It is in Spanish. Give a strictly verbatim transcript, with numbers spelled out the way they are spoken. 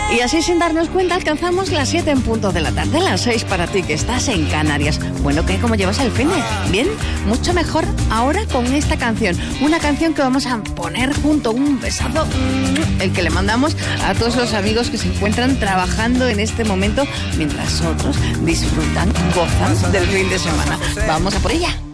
Y así, sin darnos cuenta, alcanzamos las siete en punto de la tarde, las seis para ti que estás en Canarias. Bueno, ¿qué? ¿Cómo llevas el finde? ¿Bien? Mucho mejor ahora con esta canción. Una canción que vamos a poner junto, un besazo, el que le mandamos a todos los amigos que se encuentran trabajando en este momento, mientras otros disfrutan, gozan del fin de semana. Vamos a por ella.